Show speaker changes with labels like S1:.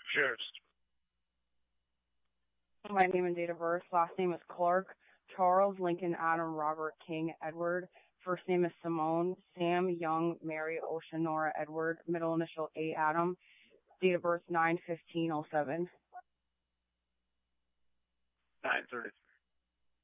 S1: Cheers.
S2: My name and date of birth. Last name is Clark. Charles Lincoln Adam Robert King Edward. First name is Simone. Sam Young Mary Oceanora Edward. Middle initial A Adam. Date of birth 9/15/07.
S1: 9:33.